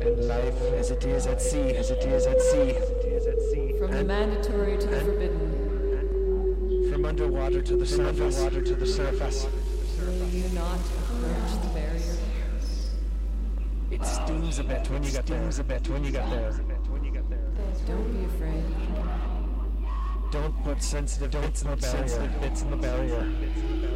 And life as it is at sea, as it is at sea. From the mandatory to the forbidden. From underwater to the surface. Underwater to the surface. Will you not approach the barrier? It stings a bit when you get there. Don't be afraid. Don't put sensitive bits in the barrier.